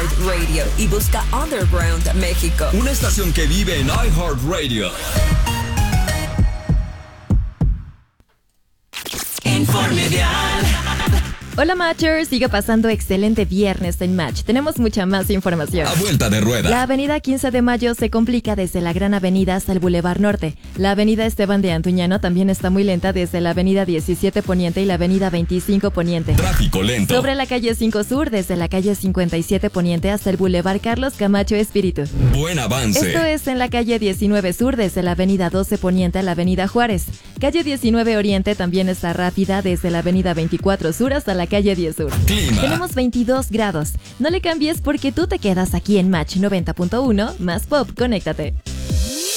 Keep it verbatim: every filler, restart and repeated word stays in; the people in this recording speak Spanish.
iHeartRadio y busca Underground México. Una estación que vive en iHeartRadio. Informe Vial. Hola Matchers, sigue pasando excelente viernes en Match. Tenemos mucha más información. A vuelta de rueda. La avenida quince de mayo se complica desde la Gran Avenida hasta el Boulevard Norte. La avenida Esteban de Antuñano también está muy lenta desde la avenida diecisiete Poniente y la avenida veinticinco Poniente. Tráfico lento. Sobre la calle cinco Sur, desde la calle cincuenta y siete Poniente hasta el Boulevard Carlos Camacho Espíritu. Buen avance. Esto es en la calle diecinueve Sur, desde la avenida doce Poniente a la avenida Juárez. Calle diecinueve Oriente también está rápida desde la avenida veinticuatro Sur hasta la calle diez Sur. Clima. Tenemos veintidós grados. No le cambies porque tú te quedas aquí en Match noventa punto uno, más pop, conéctate.